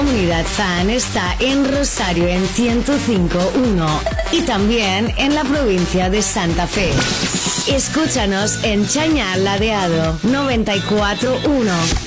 Comunidad Fan está en Rosario en 105.1 y también en la provincia de Santa Fe. Escúchanos en Chañar Ladeado 94.1